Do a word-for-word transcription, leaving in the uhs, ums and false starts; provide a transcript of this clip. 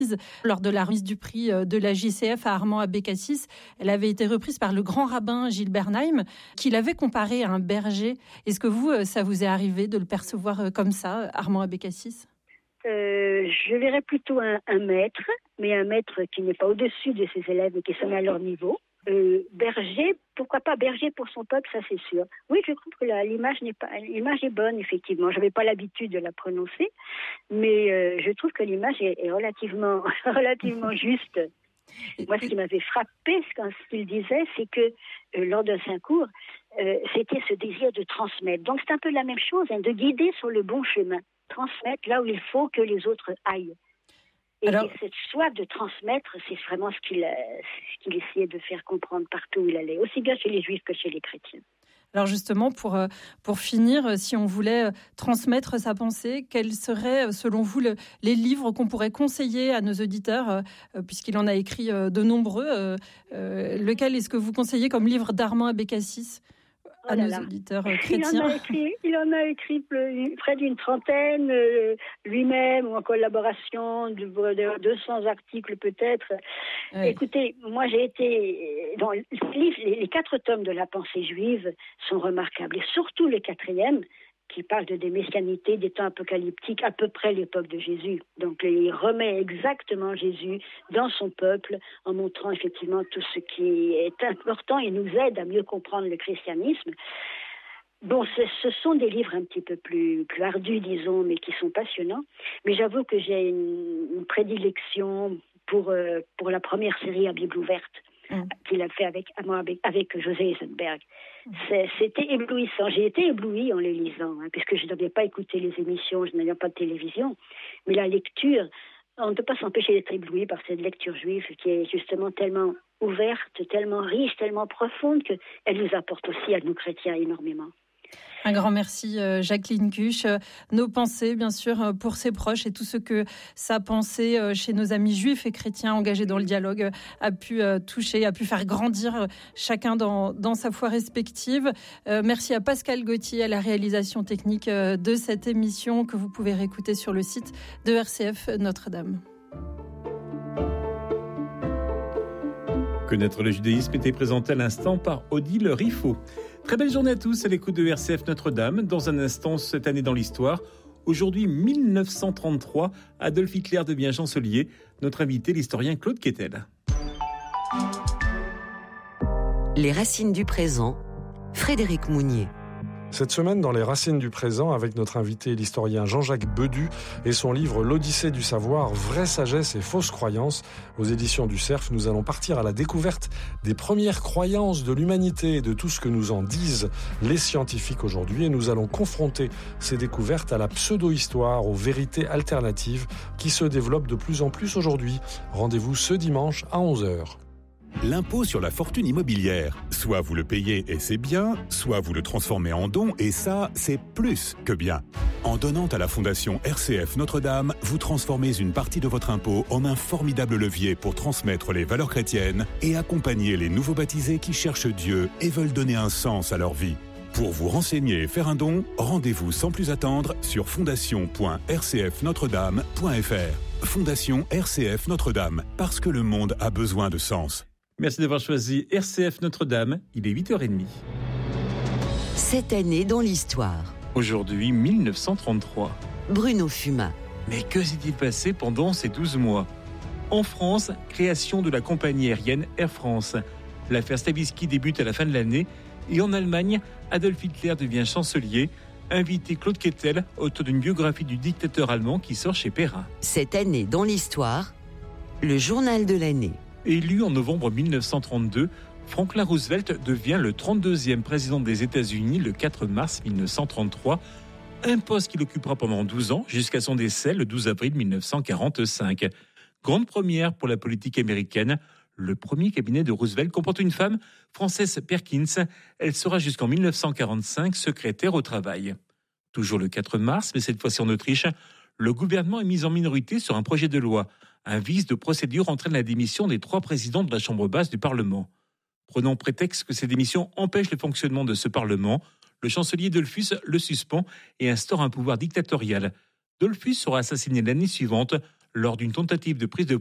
lors de la remise du prix de la J C F à Armand Abécassis. Elle avait été reprise par le grand rabbin Gilles Bernheim, qui l'avait comparé à un berger. Est-ce que vous, ça vous est arrivé de le percevoir comme ça, Armand Abécassis ? Euh, je verrais plutôt un, un maître, mais un maître qui n'est pas au-dessus de ses élèves et qui se met à leur niveau. Euh, berger, pourquoi pas berger pour son peuple, ça c'est sûr. Oui, je trouve que la, l'image n'est pas, l'image est bonne effectivement. J'avais pas l'habitude de la prononcer, mais euh, je trouve que l'image est, est relativement, relativement juste. Moi, ce qui m'avait frappé quand ce qu'il disait, c'est que euh, lors d'un Saint-Cours, euh, c'était ce désir de transmettre. Donc c'est un peu la même chose, hein, de guider sur le bon chemin, transmettre là où il faut que les autres aillent. Et, Alors, et cette soif de transmettre, c'est vraiment ce qu'il, ce qu'il essayait de faire comprendre partout où il allait, aussi bien chez les Juifs que chez les chrétiens. Alors justement, pour, pour finir, si on voulait transmettre sa pensée, quels seraient, selon vous, le, les livres qu'on pourrait conseiller à nos auditeurs, puisqu'il en a écrit de nombreux. Euh, lequel est-ce que vous conseillez comme livre d'Armand Abécassis à oh nos là. auditeurs chrétiens? Il en a écrit, il en a écrit près d'une trentaine, euh, lui-même, ou en collaboration, de, de deux cents articles peut-être. Oui. Écoutez, moi j'ai été... Dans les, les, les quatre tomes de la pensée juive sont remarquables, et surtout le quatrième, qui parle de des messianités, des temps apocalyptiques, à peu près l'époque de Jésus. Donc il remet exactement Jésus dans son peuple, en montrant effectivement tout ce qui est important et nous aide à mieux comprendre le christianisme. Bon, ce, ce sont des livres un petit peu plus, plus ardus, disons, mais qui sont passionnants. Mais j'avoue que j'ai une, une prédilection pour, euh, pour la première série à Bible ouverte. Mmh. Qu'il a fait avec, avec José Eisenberg. C'est, c'était éblouissant. J'ai été éblouie en les lisant, hein, puisque je n'avais pas écouté les émissions, je n'avais pas de télévision. Mais la lecture, on ne peut pas s'empêcher d'être ébloui par cette lecture juive qui est justement tellement ouverte, tellement riche, tellement profonde, qu'elle nous apporte aussi à nous chrétiens énormément. Un grand merci Jacqueline Cuche. Nos pensées bien sûr pour ses proches et tout ce que sa pensée chez nos amis juifs et chrétiens engagés dans le dialogue a pu toucher, a pu faire grandir chacun dans, dans sa foi respective. Merci à Pascal Gauthier à la réalisation technique de cette émission que vous pouvez réécouter sur le site de R C F Notre-Dame. Connaître le judaïsme était présenté à l'instant par Odile Riffaut. Très belle journée à tous à l'écoute de R C F Notre-Dame. Dans un instant, cette année dans l'histoire. Aujourd'hui, mille neuf cent trente-trois, Adolf Hitler devient chancelier. Notre invité, l'historien Claude Quettel. Les racines du présent, Frédéric Mounier. Cette semaine, dans les racines du présent, avec notre invité, l'historien Jean-Jacques Bedu, et son livre L'Odyssée du savoir, vraie sagesse et fausse croyance, aux éditions du Cerf, nous allons partir à la découverte des premières croyances de l'humanité et de tout ce que nous en disent les scientifiques aujourd'hui, et nous allons confronter ces découvertes à la pseudo-histoire, aux vérités alternatives qui se développent de plus en plus aujourd'hui. Rendez-vous ce dimanche à onze heures. L'impôt sur la fortune immobilière. Soit vous le payez et c'est bien, soit vous le transformez en don et ça, c'est plus que bien. En donnant à la Fondation R C F Notre-Dame, vous transformez une partie de votre impôt en un formidable levier pour transmettre les valeurs chrétiennes et accompagner les nouveaux baptisés qui cherchent Dieu et veulent donner un sens à leur vie. Pour vous renseigner et faire un don, rendez-vous sans plus attendre sur fondation point r c f notre dame point f r. Fondation R C F Notre-Dame, parce que le monde a besoin de sens. Merci d'avoir choisi R C F Notre-Dame, il est huit heures trente. Cette année dans l'histoire. Aujourd'hui, mille neuf cent trente-trois. Bruno Fumin. Mais que s'est-il passé pendant ces douze mois ? En France, création de la compagnie aérienne Air France. L'affaire Stavisky débute à la fin de l'année. Et en Allemagne, Adolf Hitler devient chancelier. Invité Claude Quettel, auteur d'une biographie du dictateur allemand qui sort chez Perrin. Cette année dans l'histoire, le journal de l'année. Élu en novembre mille neuf cent trente-deux, Franklin Roosevelt devient le trente-deuxième président des États-Unis le quatre mars mille neuf cent trente-trois, un poste qu'il occupera pendant douze ans jusqu'à son décès le douze avril mille neuf cent quarante-cinq. Grande première pour la politique américaine, le premier cabinet de Roosevelt comporte une femme, Frances Perkins. Elle sera jusqu'en mille neuf cent quarante-cinq secrétaire au travail. Toujours le quatre mars, mais cette fois-ci en Autriche, le gouvernement est mis en minorité sur un projet de loi. Un vice de procédure entraîne la démission des trois présidents de la Chambre basse du Parlement. Prenant prétexte que ces démissions empêchent le fonctionnement de ce Parlement, le chancelier Dollfuss le suspend et instaure un pouvoir dictatorial. Dollfuss sera assassiné l'année suivante lors d'une tentative de prise de